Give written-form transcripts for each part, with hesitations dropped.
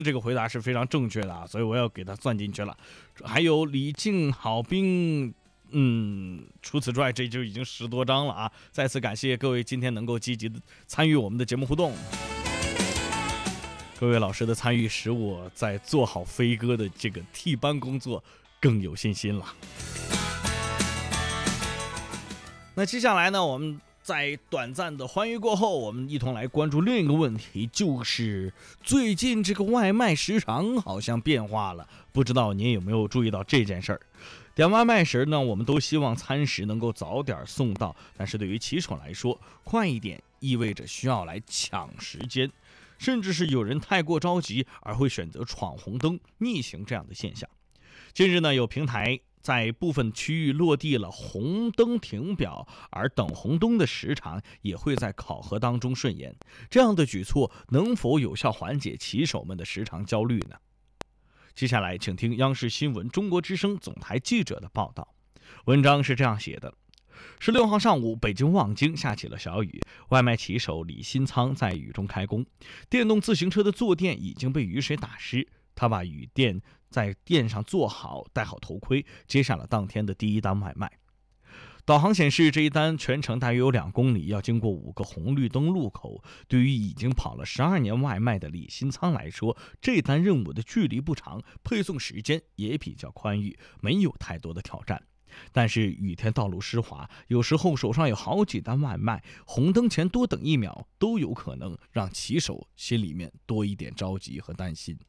这个回答是非常正确的啊，所以我要给他算进去了。还有李靖好兵，除此之外，这就已经10多张了啊！再次感谢各位今天能够积极的参与我们的节目互动，各位老师的参与使我在做好飞哥的这个替班工作更有信心了。那接下来呢，我们在短暂的欢愉过后，我们一同来关注另一个问题，就是最近这个外卖时长好像变化了，不知道您有没有注意到这件事儿？点外卖时呢，我们都希望餐食能够早点送到，但是对于骑手来说，快一点意味着需要来抢时间，甚至是有人太过着急而会选择闯红灯逆行这样的现象。近日呢，有平台在部分区域落地了红灯停表，而等红灯的时长也会在考核当中顺延。这样的举措能否有效缓解骑手们的时长焦虑呢？接下来请听央视新闻中国之声总台记者的报道。文章是这样写的：16号上午，北京望京下起了小雨，外卖骑手李新仓在雨中开工，电动自行车的坐垫已经被雨水打湿，他把雨垫在垫上坐好，戴好头盔，接下了当天的第一单外卖。导航显示，这一单全程大约有2公里，要经过5个红绿灯路口。对于已经跑了12年外卖的李新仓来说，这单任务的距离不长，配送时间也比较宽裕，没有太多的挑战。但是雨天道路湿滑，有时候手上有好几单外卖，红灯前多等1秒都有可能让骑手心里面多一点着急和担心。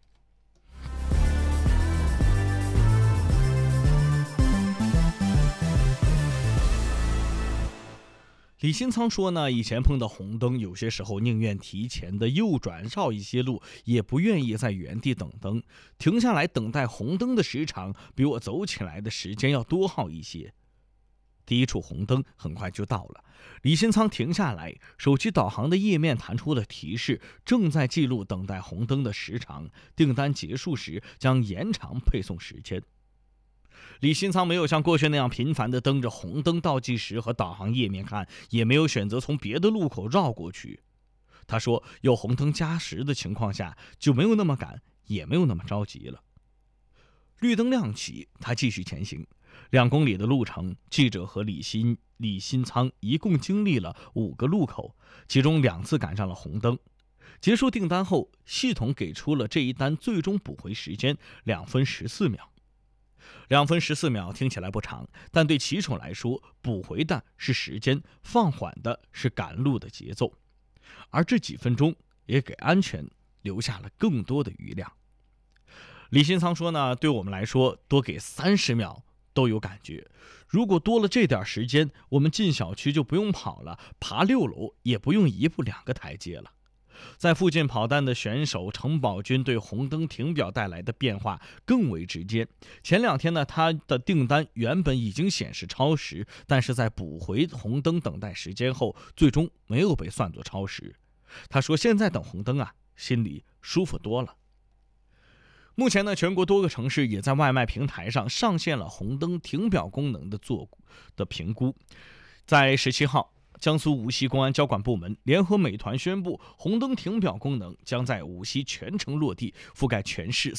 李新仓说呢，以前碰到红灯，有些时候宁愿提前的右转绕一些路，也不愿意在原地等灯。停下来等待红灯的时长，比我走起来的时间要多耗一些。第一处红灯很快就到了，李新仓停下来，手机导航的页面弹出了提示，正在记录等待红灯的时长，订单结束时将延长配送时间。李新仓没有像过去那样频繁地登着红灯倒计时和导航页面看，也没有选择从别的路口绕过去。他说，有红灯加时的情况下，就没有那么赶，也没有那么着急了。绿灯亮起，他继续前行。2公里的路程，记者和李新仓一共经历了5个路口，其中2次赶上了红灯。结束订单后，系统给出了这一单最终补回时间2分14秒。2分14秒听起来不长，但对骑手来说，补回的是时间，放缓的是赶路的节奏，而这几分钟也给安全留下了更多的余量。李新仓说呢，对我们来说，多给30秒都有感觉。如果多了这点时间，我们进小区就不用跑了，爬6楼也不用1步2个台阶了。在附近跑单的选手程宝军对红灯停表带来的变化更为直接。前2天呢，他的订单原本已经显示超时，但是在补回红灯等待时间后，最终没有被算作超时。他说，现在等红灯啊，心里舒服多了。目前呢，全国多个城市也在外卖平台上上线了红灯停表功能的评估。在17号，江苏无锡公安交管部门联合美团宣布，红灯停表功能将在无锡全城落地，覆盖全市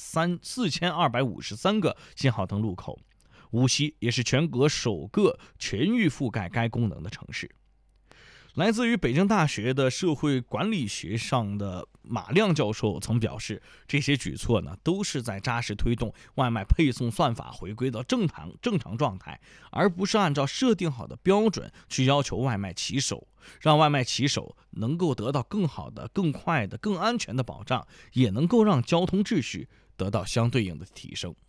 4253个信号灯路口。无锡也是全国首个全域覆盖该功能的城市。来自于北京大学的社会管理学上的马亮教授曾表示，这些举措呢，都是在扎实推动外卖配送算法回归到正常状态，而不是按照设定好的标准去要求外卖骑手，让外卖骑手能够得到更好的、更快的、更安全的保障，也能够让交通秩序得到相对应的提升。